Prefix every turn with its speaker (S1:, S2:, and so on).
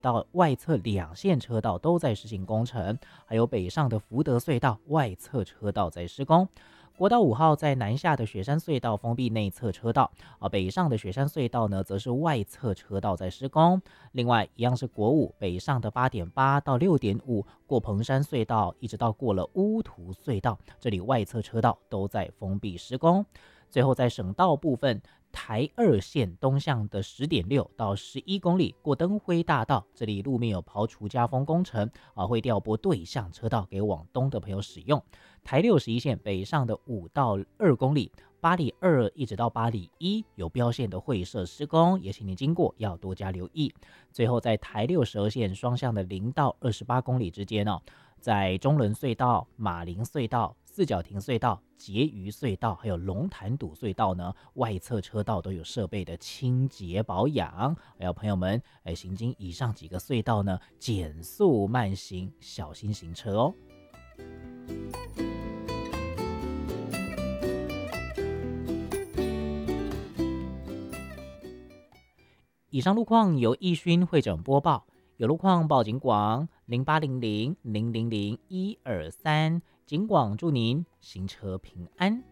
S1: 到外侧2线车道都在实行工程，还有北上的福德隧道外侧车道在施工。国道5号在南下的雪山隧道封闭内侧车道，北上的雪山隧道呢，则是外侧车道在施工。另外，一样是国5北上的8.8到6.5，过蓬山隧道一直到过了乌涂隧道，这里外侧车道都在封闭施工。最后在省道部分，台2线东向的10.6到11公里过灯辉大道，这里路面有刨除加封工程，会调拨对向车道给往东的朋友使用。台61线北上的5到2公里，八里2一直到八里1有标线的会设施工，也请您经过要多加留意。最后在台62线双向的0到28公里之间在中仑隧道、马林隧道、四角亭隧道、结余隧道还有龙潭堵隧道呢，外侧车道都有设备的清洁保养。还有朋友们行经以上几个隧道呢，减速慢行，小心行车哦。以上路况由义勋会诊播报，有路况报警广0800-000-123，警广祝您行车平安。